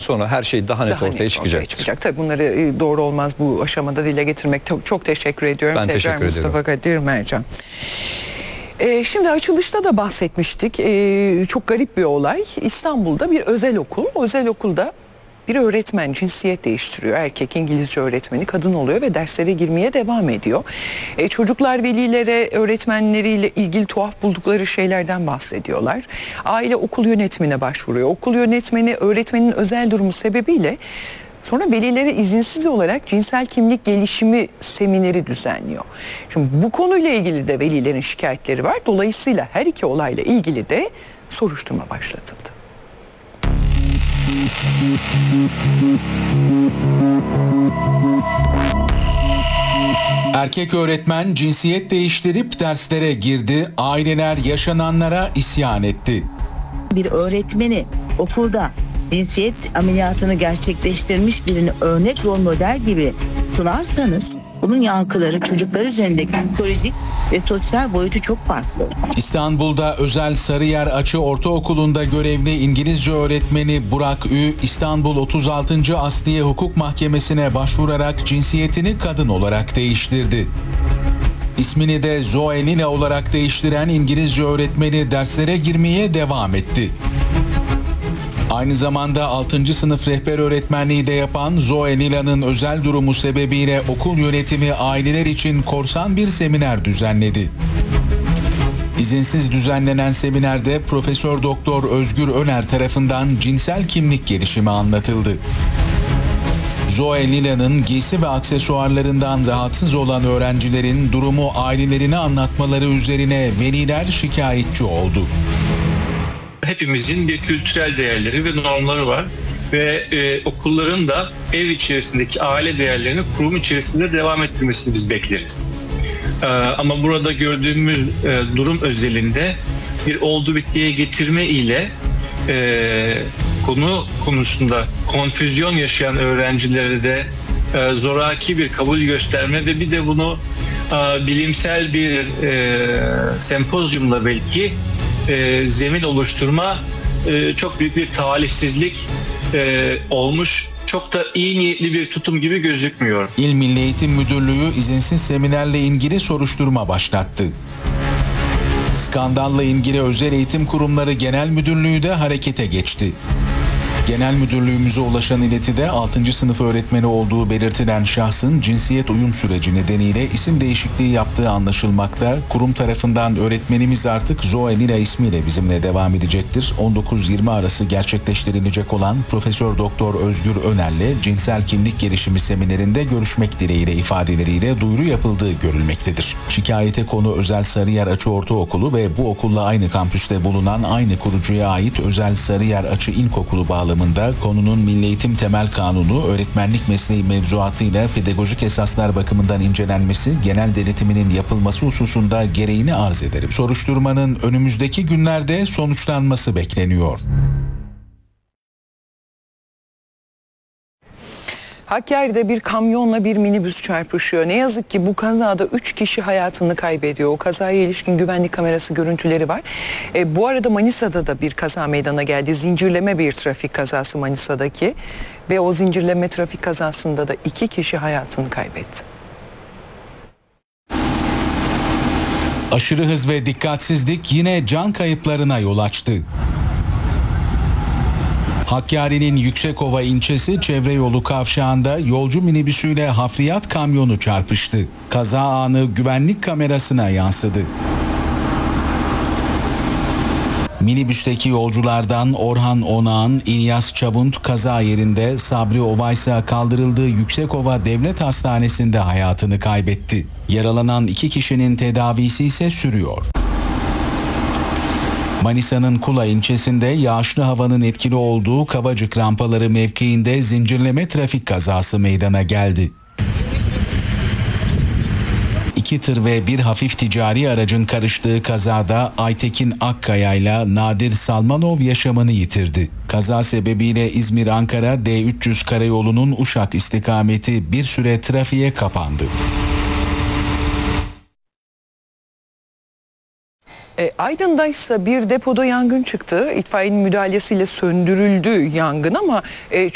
sonra her şey daha net ortaya çıkacak. Tabii bunları doğru olmaz bu aşamada dile getirmek. Çok teşekkür ediyorum. Ben teşekkür ederim. Mustafa Kadir Mercan. Şimdi açılışta da bahsetmiştik. Çok garip bir olay. İstanbul'da bir özel okul. Özel okulda bir öğretmen cinsiyet değiştiriyor. Erkek İngilizce öğretmeni kadın oluyor ve derslere girmeye devam ediyor. Çocuklar velilere öğretmenleriyle ilgili tuhaf buldukları şeylerden bahsediyorlar. Aile okul yönetimine başvuruyor. Okul yönetmeni öğretmenin özel durumu sebebiyle sonra velilere izinsiz olarak cinsel kimlik gelişimi semineri düzenliyor. Şimdi bu konuyla ilgili de velilerin şikayetleri var. Dolayısıyla her iki olayla ilgili de soruşturma başlatıldı. Erkek öğretmen cinsiyet değiştirip derslere girdi, aileler yaşananlara isyan etti. Bir öğretmeni okulda cinsiyet ameliyatını gerçekleştirmiş birini örnek rol model gibi sunarsanız bunun yankıları çocuklar üzerindeki psikolojik ve sosyal boyutu çok farklı. İstanbul'da özel Sarıyer Açı Ortaokulu'nda görevli İngilizce öğretmeni Burak Ü, İstanbul 36. Asliye Hukuk Mahkemesi'ne başvurarak cinsiyetini kadın olarak değiştirdi. İsmini de Zoe Lila olarak değiştiren İngilizce öğretmeni derslere girmeye devam etti. Aynı zamanda 6. sınıf rehber öğretmenliği de yapan Zoe Lila'nın özel durumu sebebiyle okul yönetimi aileler için korsan bir seminer düzenledi. İzinsiz düzenlenen seminerde Profesör Doktor Özgür Öner tarafından cinsel kimlik gelişimi anlatıldı. Zoe Lila'nın giysi ve aksesuarlarından rahatsız olan öğrencilerin durumu ailelerine anlatmaları üzerine veliler şikayetçi oldu. Hepimizin bir kültürel değerleri ve normları var ve okulların da ev içerisindeki aile değerlerini kurum içerisinde devam ettirmesini biz bekleriz. Ama burada gördüğümüz durum özelinde bir oldu bittiye getirme ile konu konusunda konfüzyon yaşayan öğrencilere de zoraki bir kabul gösterme ve bir de bunu bilimsel bir sempozyumla belki zemin oluşturma çok büyük bir talihsizlik olmuş. Çok da iyi niyetli bir tutum gibi gözükmüyor. İl Milli Eğitim Müdürlüğü izinsiz seminerle ilgili soruşturma başlattı. Skandalla ilgili Özel Eğitim Kurumları Genel Müdürlüğü de harekete geçti. Genel müdürlüğümüze ulaşan iletide 6. sınıf öğretmeni olduğu belirtilen şahsın cinsiyet uyum süreci nedeniyle isim değişikliği yaptığı anlaşılmakta. Kurum tarafından öğretmenimiz artık Zoe Lila ismiyle bizimle devam edecektir. 19-20 arası gerçekleştirilecek olan Profesör Doktor Özgür Öner'le cinsel kimlik gelişimi seminerinde görüşmek dileğiyle ifadeleriyle duyuru yapıldığı görülmektedir. Şikayete konu Özel Sarıyer Açı Ortaokulu ve bu okulla aynı kampüste bulunan aynı kurucuya ait Özel Sarıyer Açı İlkokulu bağlamında konunun Milli Eğitim Temel Kanunu, öğretmenlik mesleği mevzuatıyla pedagojik esaslar bakımından incelenmesi, genel denetiminin yapılması hususunda gereğini arz ederim. Soruşturmanın önümüzdeki günlerde sonuçlanması bekleniyor. Hakkari'de bir kamyonla bir minibüs çarpışıyor. Ne yazık ki bu kazada 3 kişi hayatını kaybediyor. O kazaya ilişkin güvenlik kamerası görüntüleri var. Bu arada Manisa'da da bir kaza meydana geldi. Zincirleme bir trafik kazası Manisa'daki. Ve o zincirleme trafik kazasında da 2 kişi hayatını kaybetti. Aşırı hız ve dikkatsizlik yine can kayıplarına yol açtı. Hakkari'nin Yüksekova ilçesi çevre yolu kavşağında yolcu minibüsüyle hafriyat kamyonu çarpıştı. Kaza anı güvenlik kamerasına yansıdı. Minibüsteki yolculardan Orhan Onağan, İlyas Çabunt kaza yerinde, Sabri Obaysa kaldırıldığı Yüksekova Devlet Hastanesi'nde hayatını kaybetti. Yaralanan 2 kişinin tedavisi ise sürüyor. Manisa'nın Kula ilçesinde yağışlı havanın etkili olduğu Kavacık rampaları mevkiinde zincirleme trafik kazası meydana geldi. 2 tır ve bir hafif ticari aracın karıştığı kazada Aytekin Akkaya ile Nadir Salmanov yaşamını yitirdi. Kaza sebebiyle İzmir-Ankara D300 karayolunun Uşak istikameti bir süre trafiğe kapandı. Aydın'da ise bir depoda yangın çıktı. İtfaiyenin müdahalesiyle söndürüldü yangın ama